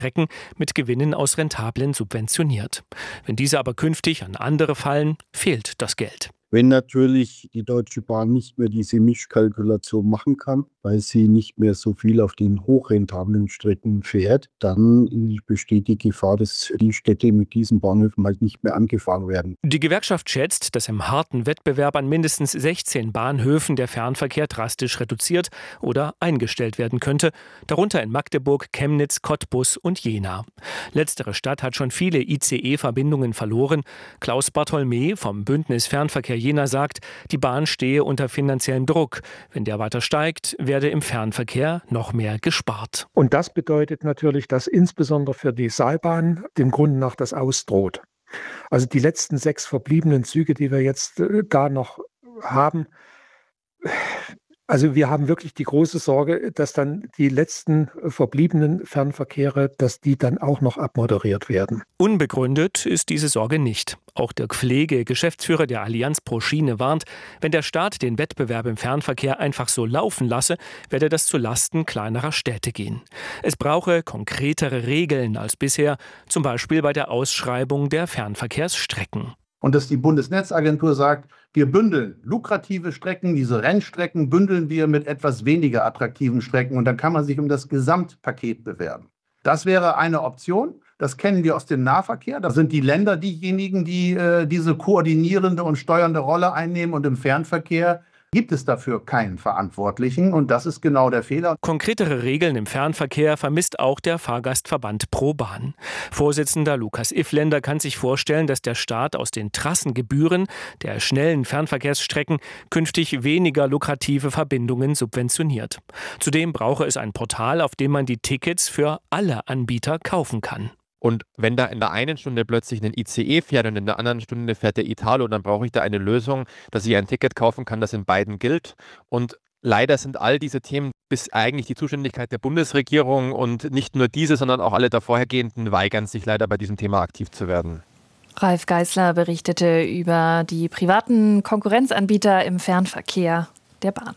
Strecken mit Gewinnen aus Rentablen subventioniert. Wenn diese aber künftig an andere fallen, fehlt das Geld. Wenn natürlich die Deutsche Bahn nicht mehr diese Mischkalkulation machen kann, weil sie nicht mehr so viel auf den hochrentablen Strecken fährt, dann besteht die Gefahr, dass die Städte mit diesen Bahnhöfen halt nicht mehr angefahren werden. Die Gewerkschaft schätzt, dass im harten Wettbewerb an mindestens 16 Bahnhöfen der Fernverkehr drastisch reduziert oder eingestellt werden könnte, darunter in Magdeburg, Chemnitz, Cottbus und Jena. Letztere Stadt hat schon viele ICE-Verbindungen verloren. Klaus Bartholmä vom Bündnis Fernverkehr Jena sagt, die Bahn stehe unter finanziellem Druck. Wenn der weiter steigt, werde im Fernverkehr noch mehr gespart. Und das bedeutet natürlich, dass insbesondere für die Seilbahn dem Grunde nach das ausdroht. Also die letzten 6 verbliebenen Züge, die wir jetzt da noch haben, also wir haben wirklich die große Sorge, dass dann die letzten verbliebenen Fernverkehre, dass die dann auch noch abmoderiert werden. Unbegründet ist diese Sorge nicht. Auch Dirk Pflege, Geschäftsführer der Allianz pro Schiene, warnt, wenn der Staat den Wettbewerb im Fernverkehr einfach so laufen lasse, werde das zu Lasten kleinerer Städte gehen. Es brauche konkretere Regeln als bisher, zum Beispiel bei der Ausschreibung der Fernverkehrsstrecken. Und dass die Bundesnetzagentur sagt, wir bündeln lukrative Strecken, diese Rennstrecken bündeln wir mit etwas weniger attraktiven Strecken und dann kann man sich um das Gesamtpaket bewerben. Das wäre eine Option. Das kennen wir aus dem Nahverkehr. Da sind die Länder diejenigen, die diese koordinierende und steuernde Rolle einnehmen. Und im Fernverkehr gibt es dafür keinen Verantwortlichen. Und das ist genau der Fehler. Konkretere Regeln im Fernverkehr vermisst auch der Fahrgastverband ProBahn. Vorsitzender Lukas Iffländer kann sich vorstellen, dass der Staat aus den Trassengebühren der schnellen Fernverkehrsstrecken künftig weniger lukrative Verbindungen subventioniert. Zudem brauche es ein Portal, auf dem man die Tickets für alle Anbieter kaufen kann. Und wenn da in der einen Stunde plötzlich ein ICE fährt und in der anderen Stunde fährt der Italo, dann brauche ich da eine Lösung, dass ich ein Ticket kaufen kann, das in beiden gilt. Und leider sind all diese Themen bis eigentlich die Zuständigkeit der Bundesregierung und nicht nur diese, sondern auch alle davorhergehenden weigern sich leider bei diesem Thema aktiv zu werden. Ralf Geißler berichtete über die privaten Konkurrenzanbieter im Fernverkehr der Bahn.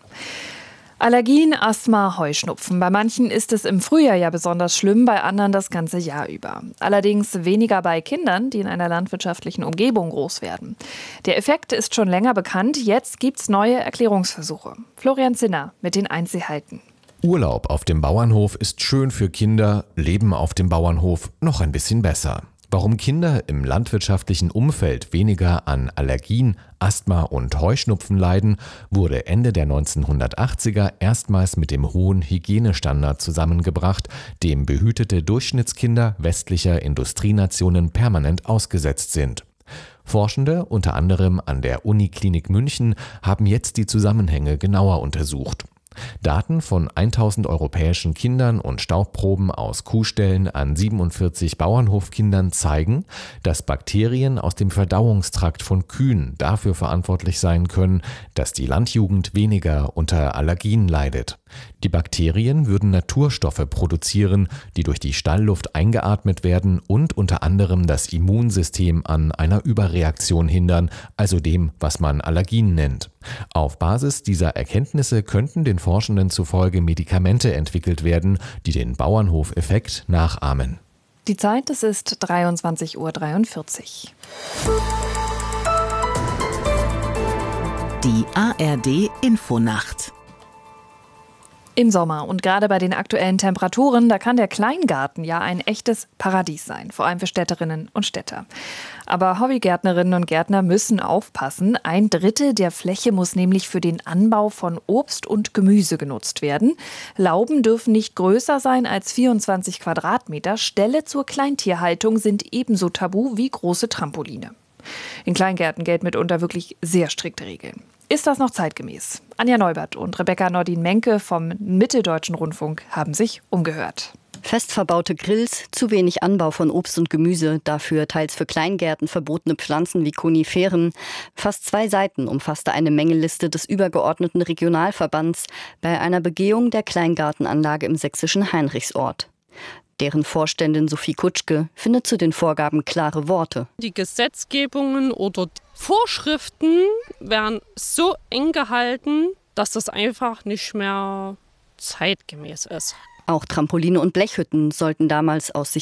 Allergien, Asthma, Heuschnupfen. Bei manchen ist es im Frühjahr ja besonders schlimm, bei anderen das ganze Jahr über. Allerdings weniger bei Kindern, die in einer landwirtschaftlichen Umgebung groß werden. Der Effekt ist schon länger bekannt, jetzt gibt's neue Erklärungsversuche. Florian Zinner mit den Einzelheiten. Urlaub auf dem Bauernhof ist schön für Kinder, Leben auf dem Bauernhof noch ein bisschen besser. Warum Kinder im landwirtschaftlichen Umfeld weniger an Allergien, Asthma und Heuschnupfen leiden, wurde Ende der 1980er erstmals mit dem hohen Hygienestandard zusammengebracht, dem behütete Durchschnittskinder westlicher Industrienationen permanent ausgesetzt sind. Forschende, unter anderem an der Uniklinik München, haben jetzt die Zusammenhänge genauer untersucht. Daten von 1000 europäischen Kindern und Staubproben aus Kuhställen an 47 Bauernhofkindern zeigen, dass Bakterien aus dem Verdauungstrakt von Kühen dafür verantwortlich sein können, dass die Landjugend weniger unter Allergien leidet. Die Bakterien würden Naturstoffe produzieren, die durch die Stallluft eingeatmet werden und unter anderem das Immunsystem an einer Überreaktion hindern, also dem, was man Allergien nennt. Auf Basis dieser Erkenntnisse könnten den Forschenden zufolge Medikamente entwickelt werden, die den Bauernhofeffekt nachahmen. Die Zeit, es ist 23:43 Uhr. Die ARD Infonacht. Im Sommer und gerade bei den aktuellen Temperaturen, da kann der Kleingarten ja ein echtes Paradies sein, vor allem für Städterinnen und Städter. Aber Hobbygärtnerinnen und Gärtner müssen aufpassen. 1/3 der Fläche muss nämlich für den Anbau von Obst und Gemüse genutzt werden. Lauben dürfen nicht größer sein als 24 Quadratmeter. Ställe zur Kleintierhaltung sind ebenso tabu wie große Trampoline. In Kleingärten gelten mitunter wirklich sehr strikte Regeln. Ist das noch zeitgemäß? Anja Neubert und Rebecca Nordin-Menke vom Mitteldeutschen Rundfunk haben sich umgehört. Fest verbaute Grills, zu wenig Anbau von Obst und Gemüse, dafür teils für Kleingärten verbotene Pflanzen wie Koniferen. Fast 2 Seiten umfasste eine Mängelliste des übergeordneten Regionalverbands bei einer Begehung der Kleingartenanlage im sächsischen Heinrichsort. Deren Vorständin Sophie Kutschke findet zu den Vorgaben klare Worte. Die Gesetzgebungen oder Vorschriften werden so eng gehalten, dass das einfach nicht mehr zeitgemäß ist. Auch Trampoline und Blechhütten sollten damals aus Sicht